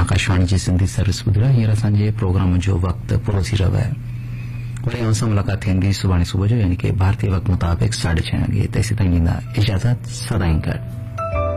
आकाशवाणी जी Sindhi service ॿुधी रहियो। हींअर असांजे प्रोग्राम जो वक़्तु पूरो थी रहियो आहे। वरी असां मुलाक़ात थींदी सुभाणे सुबुह जो, यानी कि भारतीय वक़्त मुताबिक़ 6:30 वॻे। तेसीं ताईं ॾींदा इजाज़त। सदाईं गॾु।